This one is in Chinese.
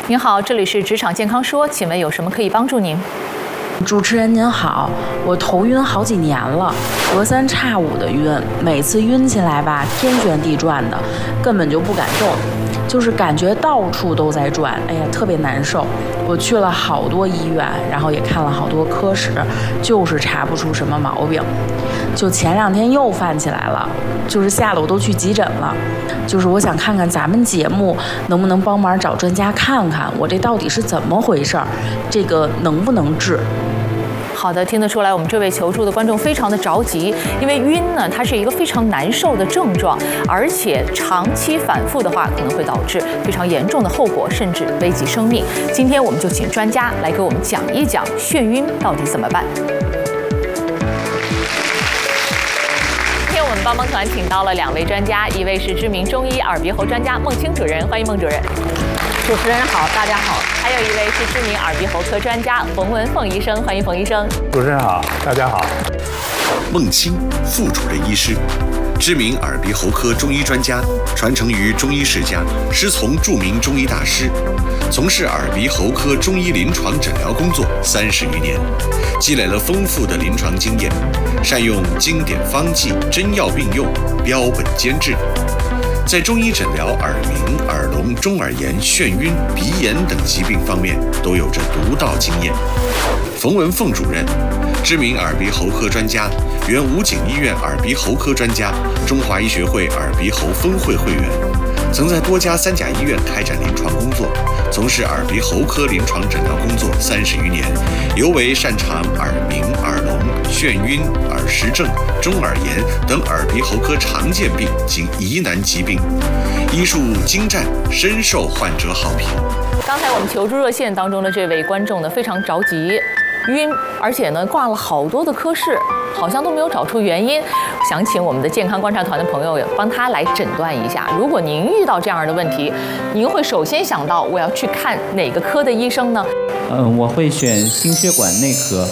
您好，这里是职场健康说，请问有什么可以帮助您？ 主持人您好，我头晕好几年了，隔三差五的晕，每次晕起来吧，天旋地转的，根本就不敢动，就是感觉到处都在转，哎呀，特别难受。我去了好多医院，然后也看了好多科室，就是查不出什么毛病。就前2天又犯起来了，就是吓得我都去急诊了。就是我想看看咱们节目能不能帮忙找专家看看我这到底是怎么回事儿，这个能不能治？ 好的，听得出来，我们这位求助的观众非常的着急，因为晕呢，它是一个非常难受的症状，而且长期反复的话，可能会导致非常严重的后果，甚至危及生命。今天我们就请专家来给我们讲一讲眩晕到底怎么办。今天我们帮帮团请到了2位专家，一位是知名中医耳鼻喉专家孟青主任，欢迎孟主任。 主持人好，大家好。 还有一位是知名耳鼻喉科专家冯文凤医生，欢迎冯医生。 主持人好，大家好。 孟青副主任医师，知名耳鼻喉科中医专家，传承于中医世家，师从著名中医大师，从事耳鼻喉科中医临床诊疗工作30余年，积累了丰富的临床经验，善用经典方剂，真药并用，标本兼治。在中医诊疗耳鸣、耳聋、中耳炎、眩晕、鼻炎等疾病方面都有着独到经验。冯文凤主任，知名耳鼻喉科专家，原武警医院耳鼻喉科专家，中华医学会耳鼻喉分会会员，曾在多家3甲医院开展临床工作，从事耳鼻喉科临床诊疗工作30余年，尤为擅长耳鸣、耳聋、眩晕、耳石症、中耳炎等耳鼻喉科常见病及疑难疾病，医术精湛，深受患者好评。 刚才我们求助热线当中的这位观众呢，非常着急，晕，而且呢挂了好多的科室，好像都没有找出原因。想请我们的健康观察团的朋友帮他来诊断一下。如果您遇到这样的问题，您会首先想到我要去看哪个科的医生呢？ 我会选心血管内科，